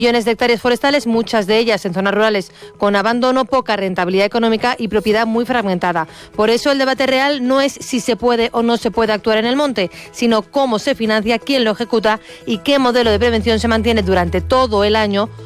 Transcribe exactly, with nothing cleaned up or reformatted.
Millones de hectáreas forestales, muchas de ellas en zonas rurales con abandono, poca rentabilidad económica y propiedad muy fragmentada. Por eso el debate real no es si se puede o no se puede actuar en el monte, sino cómo se financia, quién lo ejecuta y qué modelo de prevención se mantiene durante todo el año